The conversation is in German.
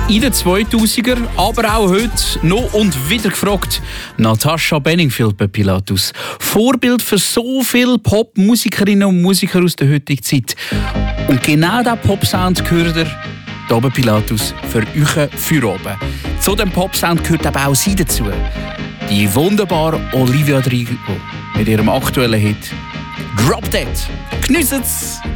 in den 2000er, aber auch heute noch und wieder gefragt. Natascha Bedingfield bei Pilatus. Vorbild für so viele Popmusikerinnen und Musiker aus der heutigen Zeit. Und genau diesen Popsound gehört ihr hier bei Pilatus für euch Feierabend. Zu dem Popsound gehört aber auch sie dazu. Die wunderbare Olivia Rodrigo mit ihrem aktuellen Hit Drop Dead. Geniessen's!